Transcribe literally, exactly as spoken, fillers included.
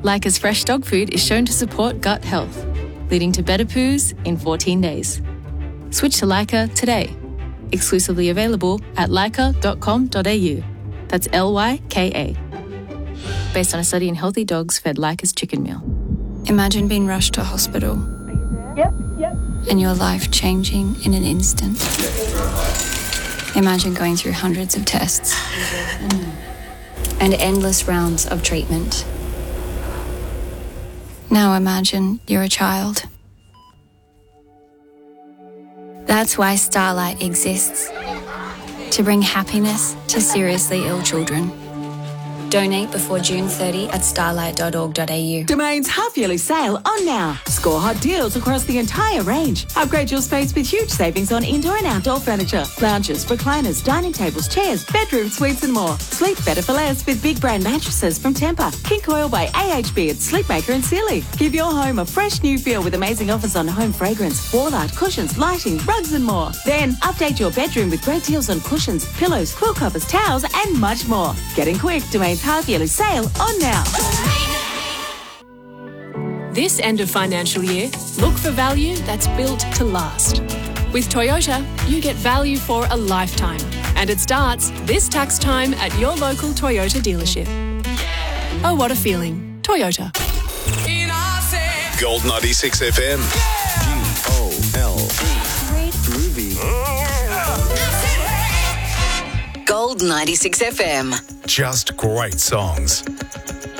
Leica's fresh dog food is shown to support gut health, leading to better poos in fourteen days. Switch to Leica today. Exclusively available at leica dot com dot a u. That's L Y K A. Based on a study in healthy dogs fed Leica's chicken meal. Imagine being rushed to hospital. Yep, yep. And your life changing in an instant. Imagine going through hundreds of tests and endless rounds of treatment. Now imagine you're a child. That's why Starlight exists. To bring happiness to seriously ill children. Donate before June thirtieth at starlight dot org dot a u. Domain's half-yearly sale on now. Score hot deals across the entire range. Upgrade your space with huge savings on indoor and outdoor furniture. Lounges, recliners, dining tables, chairs, bedroom suites and more. Sleep better for less with big brand mattresses from Tempur. King Coil by A H B at Sleepmaker and Sealy. Give your home a fresh new feel with amazing offers on home fragrance, wall art, cushions, lighting, rugs and more. Then update your bedroom with great deals on cushions, pillows, quilt covers, towels and much more. Getting quick, Domain's half-yearly sale on now. This end of financial year, look for value that's built to last. With Toyota, you get value for a lifetime, and it starts this tax time at your local Toyota dealership. Oh, what a feeling. Toyota. Gold ninety-six F M. G O L D. Groovy. Gold ninety-six F M. Just great songs.